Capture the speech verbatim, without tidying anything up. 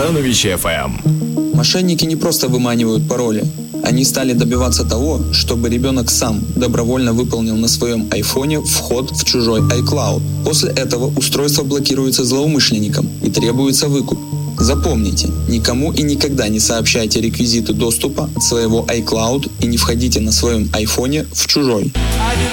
Баранович эф эм. Мошенники не просто выманивают пароли. Они стали добиваться того, чтобы ребенок сам добровольно выполнил на своем айфоне вход в чужой iCloud. После этого устройство блокируется злоумышленником и требуется выкуп. Запомните, никому и никогда не сообщайте реквизиты доступа от своего iCloud и не входите на своем айфоне в чужой.